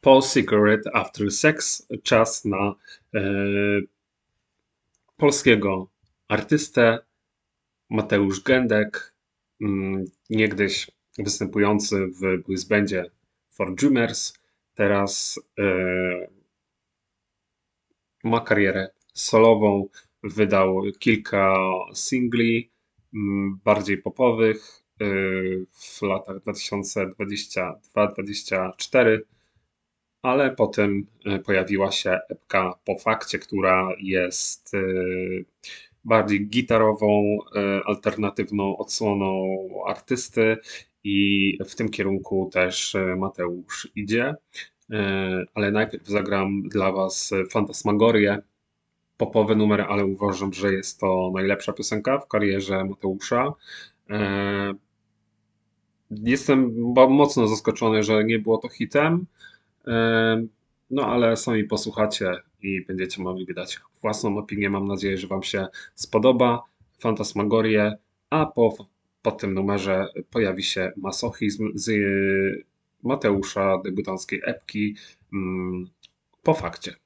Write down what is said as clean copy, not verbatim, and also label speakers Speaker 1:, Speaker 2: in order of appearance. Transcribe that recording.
Speaker 1: Paul Cigarette After Sex. Czas na e, polskiego artystę. Mateusz Gędek, niegdyś występujący w blues bandzie For Dreamers, teraz ma karierę solową, wydał kilka singli, bardziej popowych w latach 2022-2024, ale potem pojawiła się epka Po Fakcie, która jest bardziej gitarową, alternatywną odsłoną artysty i w tym kierunku też Mateusz idzie. Ale najpierw zagram dla Was Fantasmagorię, popowy numer, ale uważam, że jest to najlepsza piosenka w karierze Mateusza. Jestem mocno zaskoczony, że nie było to hitem, no ale sami posłuchacie i będziecie mogli wydać własną opinię. Mam nadzieję, że Wam się spodoba Fantasmagorię, a po tym numerze pojawi się Masochizm z Mateusza debiutanckiej epki Po Fakcie.